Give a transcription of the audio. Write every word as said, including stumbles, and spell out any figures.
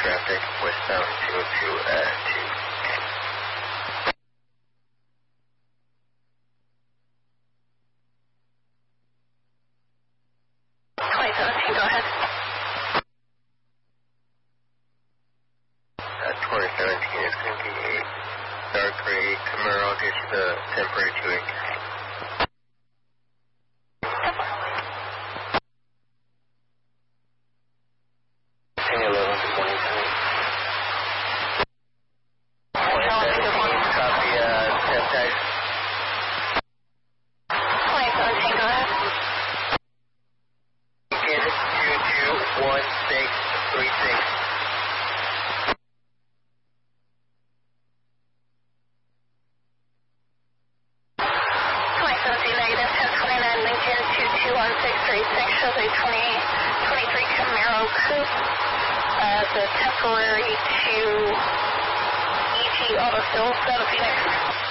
traffic westbound two oh two at two. twenty seventeen, go ahead. Uh, twenty seventeen is going to be a dark gray Camaro. I'll get you the temporary two eight. Shows a twenty twenty-three Camaro Coupe as a temporary to E G Auto Sales out of Phoenix.